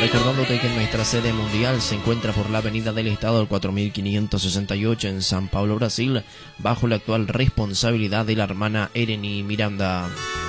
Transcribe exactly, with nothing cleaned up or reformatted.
Recordándote que nuestra sede mundial se encuentra por la Avenida del Estado del cuatro mil quinientos sesenta y ocho en San Paulo, Brasil, bajo la actual responsabilidad de la hermana Ereni Miranda.